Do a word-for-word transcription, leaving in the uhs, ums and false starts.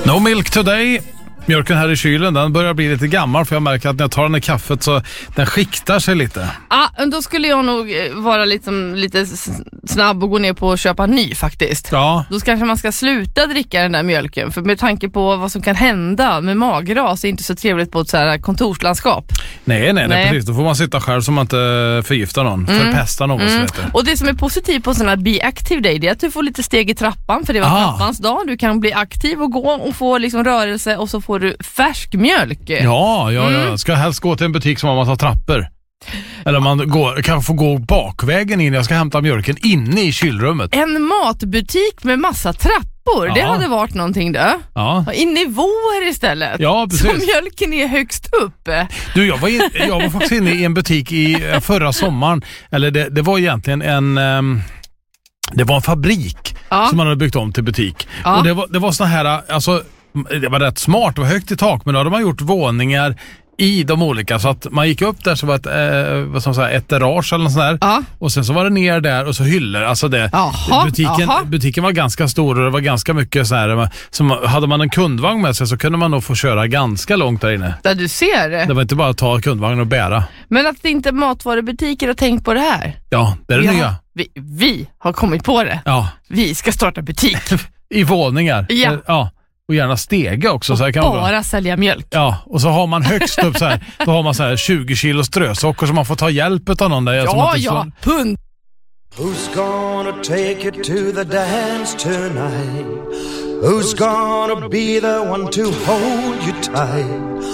No milk today. Mjölken här i kylen, den börjar bli lite gammal för jag märker att när jag tar den i kaffet så den skiktar sig lite. Ja, ah, då skulle jag nog vara liksom lite snabb och gå ner på och köpa ny faktiskt. Ja. Då kanske man ska sluta dricka den där mjölken, för med tanke på vad som kan hända med magras är inte så trevligt på ett så här kontorslandskap. Nej, nej, nej, nej. precis. Då får man sitta själv så man inte förgiftar någon, mm. förpestar någon. Mm. Så och det som är positivt på en sån här Be Active Day, det är att du får lite steg i trappan, för det var ah. trappans dag. Du kan bli aktiv och gå och få liksom rörelse, och så får du färsk mjölk. Ja, ja, mm. jag ska helst gå till en butik som har massa trappor. Eller man går, kan få gå bakvägen in. Jag ska hämta mjölken inne i kylrummet. En matbutik med massa trappor. Ja. Det hade varit någonting där. Ja. I nivåer istället. Ja, precis. Så mjölken är högst upp. Du, jag var, in, jag var faktiskt inne i en butik i förra sommaren. Eller det, det var egentligen en... Um, det var en fabrik ja. som man hade byggt om till butik. Ja. Och det var, det var såna här... Alltså, det var rätt smart, det var högt i tak, men då hade man gjort våningar i de olika, så att man gick upp där så var ett, eh, vad ska man säga, ett terrasse eller något sånt där. Ja. Och sen så var det ner där och så hyllor. Alltså det, aha, butiken, aha. butiken var ganska stor och det var ganska mycket så här. Så hade man en kundvagn med sig så kunde man nog få köra ganska långt där inne. Där du ser det. Det var inte bara att ta kundvagn och bära. Men att inte matvarubutiker har tänkt på det här. Ja, det är det ja. nya. Vi, vi har kommit på det. Ja. Vi ska starta butik. I våningar. Ja. Ja. Och gärna stege också. Och så här kan bara man... sälja mjölk. Ja, och så har man högst upp så här, då har man så här tjugo kilo strösocker så man får ta hjälp av någon där. Ja, ja, pund. Who's gonna take it to the dance tonight? Who's gonna be the one to hold you tight?